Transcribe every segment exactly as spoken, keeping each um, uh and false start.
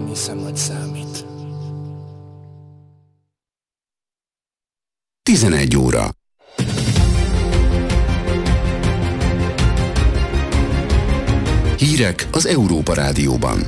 hiszem, hogy számít. tizenegy óra. Hírek az Európa Rádióban.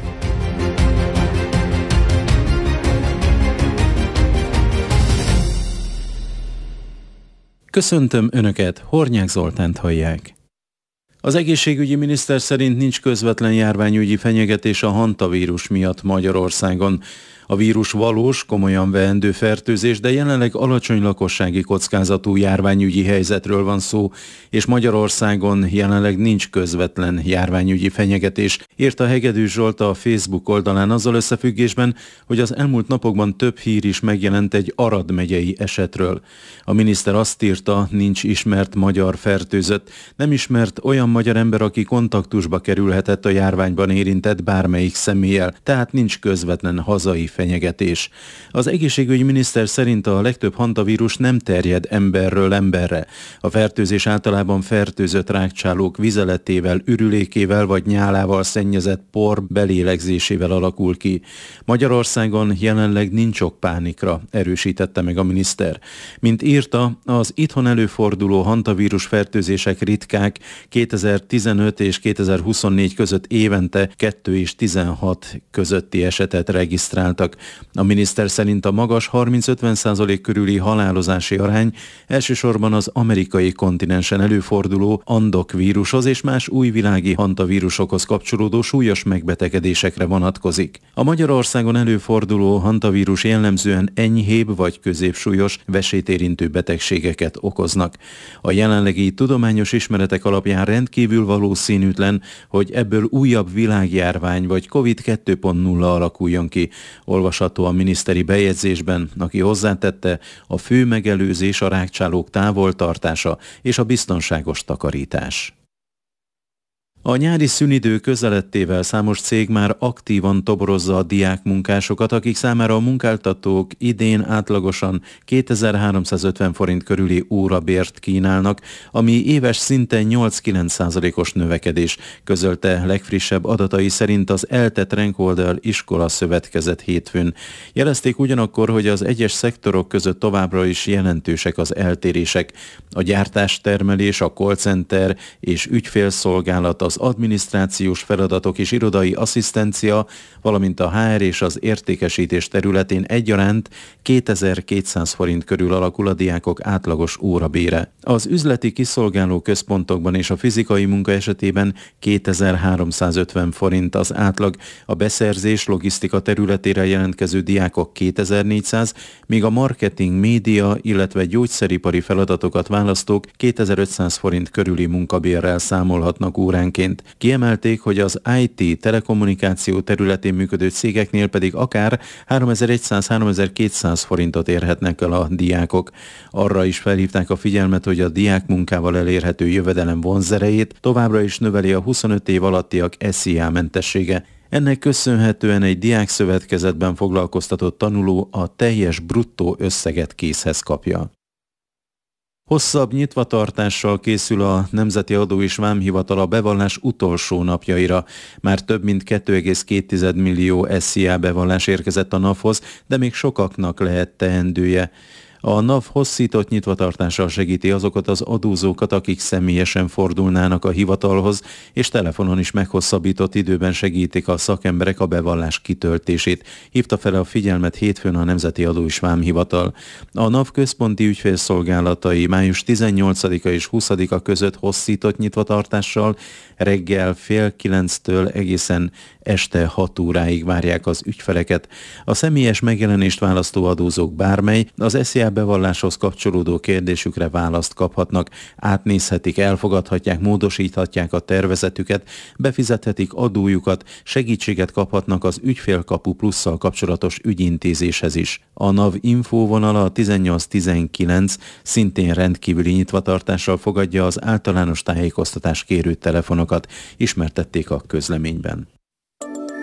Köszöntöm Önöket, Hornyák Zoltánt hallják. Az egészségügyi miniszter szerint nincs közvetlen járványügyi fenyegetés a hantavírus miatt Magyarországon. A vírus valós, komolyan veendő fertőzés, de jelenleg alacsony lakossági kockázatú járványügyi helyzetről van szó, és Magyarországon jelenleg nincs közvetlen járványügyi fenyegetés, írta Hegedűs Zsolt a Facebook oldalán azzal összefüggésben, hogy az elmúlt napokban több hír is megjelent egy Arad megyei esetről. A miniszter azt írta, nincs ismert magyar fertőzött, nem ismert olyan magyar ember, aki kontaktusba kerülhetett a járványban érintett bármelyik személlyel, tehát nincs közvetlen hazai fenyegetés. Az egészségügyi miniszter szerint a legtöbb hantavírus nem terjed emberről emberre. A fertőzés általában fertőzött rágcsálók vizeletével, ürülékével vagy nyálával szennyezett por belélegzésével alakul ki. Magyarországon jelenleg nincs ok pánikra, erősítette meg a miniszter. Mint írta, az itthon előforduló hantavírus fertőzések ritkák, kétezer-tizenöt és kétezer-huszonnégy között évente kettő és tizenhat közötti esetet regisztráltak. A miniszter szerint a magas harminc-ötven százalék körüli halálozási arány elsősorban az amerikai kontinensen előforduló andok vírushoz és más újvilági hantavírusokhoz kapcsolódó súlyos megbetegedésekre vonatkozik. A Magyarországon előforduló hantavírus jellemzően enyhébb vagy középsúlyos vesétérintő betegségeket okoznak. A jelenlegi tudományos ismeretek alapján rendkívül valószínűtlen, hogy ebből újabb világjárvány vagy kovid kettő pont nulla alakuljon ki, olvasható a miniszteri bejegyzésben, aki hozzátette, a fő megelőzés a rágcsálók távoltartása és a biztonságos takarítás. A nyári szünidő közelettével számos cég már aktívan toborozza a diákmunkásokat, akik számára a munkáltatók idén átlagosan kétezer-háromszázötven forint körüli órabért kínálnak, ami éves szinten nyolc-kilenc százalékos növekedés, közölte legfrissebb adatai szerint az ELTE Trenkoldal Iskola Szövetkezet hétfőn. Jelezték ugyanakkor, hogy az egyes szektorok között továbbra is jelentősek az eltérések. A gyártástermelés, a call center és ügyfélszolgálat, az adminisztrációs feladatok és irodai asszisztencia, valamint a há er és az értékesítés területén egyaránt kétezer-kétszáz forint körül alakul a diákok átlagos órabére. Az üzleti kiszolgáló központokban és a fizikai munka esetében kétezer-háromszázötven forint az átlag, a beszerzés logisztika területére jelentkező diákok kétezer-négyszáz, míg a marketing, média, illetve gyógyszeripari feladatokat választók kétezer-ötszáz forint körüli munkabérrel számolhatnak óránként. Kiemelték, hogy az i té telekommunikáció területén működő cégeknél pedig akár háromezer-száz-háromezer-kétszáz forintot érhetnek el a diákok. Arra is felhívták a figyelmet, hogy a diákmunkával elérhető jövedelem vonzerejét továbbra is növeli a huszonöt év alattiak es zé á mentessége. Ennek köszönhetően egy diákszövetkezetben foglalkoztatott tanuló a teljes bruttó összeget készhez kapja. Hosszabb nyitvatartással készül a Nemzeti Adó és Vámhivatal a bevallás utolsó napjaira. Már több mint két egész két millió es zé á bevallás érkezett a NAV-hoz, de még sokaknak lehet teendője. A NAV hosszított nyitvatartással segíti azokat az adózókat, akik személyesen fordulnának a hivatalhoz, és telefonon is meghosszabbított időben segítik a szakemberek a bevallás kitöltését. Hívta fel a figyelmet hétfőn a Nemzeti Adó és Vámhivatal. A NAV központi ügyfélszolgálatai május tizennyolcadika és huszadika között hosszított nyitvatartással reggel fél kilenctől egészen este hat óráig várják az ügyfeleket. A személyes megjelenést választó adózók bármely az es zé á bevalláshoz kapcsolódó kérdésükre választ kaphatnak, átnézhetik, elfogadhatják, módosíthatják a tervezetüket, befizethetik adójukat, segítséget kaphatnak az ügyfélkapu plusszal kapcsolatos ügyintézéshez is. A NAV infóvonala a tizennyolc tizenkilenc szintén rendkívüli nyitvatartással fogadja az általános tájékoztatás kérő telefonokat, ismertették a közleményben.